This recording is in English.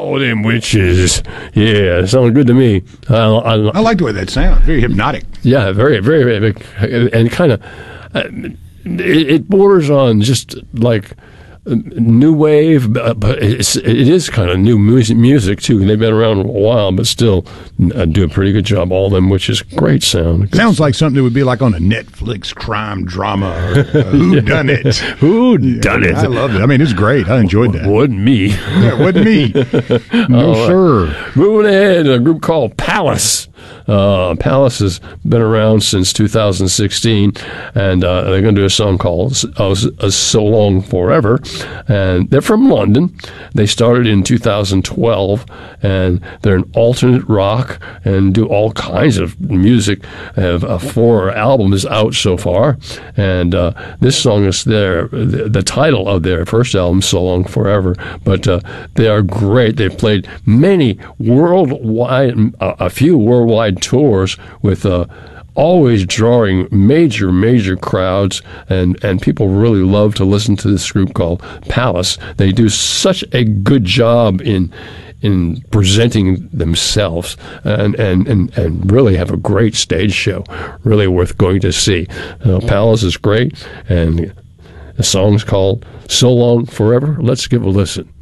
Oh, them witches. Yeah, it sounded good to me. I like the way that sounds. Very hypnotic. Yeah, very, very, very, and kind of, it borders on just like new wave, but it is kind of new music too. They've been around a while, but still do a pretty good job. All of them, which is great sound. Sounds like something that would be like on a Netflix crime drama. Or, Who Done It? Who Done It? I loved it. I mean, it's great. I enjoyed that. Wasn't me. Yeah, it wasn't me. No, sir. Moving ahead, a group called Palace. Palace has been around since 2016, and they're going to do a song called So Long Forever. And they're from London. They started in 2012, and they're an alternate rock and do all kinds of music. They have 4 albums out so far, and this song is the title of their first album, So Long Forever. But they are great. They've played many a few worldwide tours with always drawing major crowds, and people really love to listen to this group called Palace. They do such a good job in presenting themselves and really have a great stage show. Really worth going to see. Palace is great, and the song's called So Long Forever. Let's give a listen.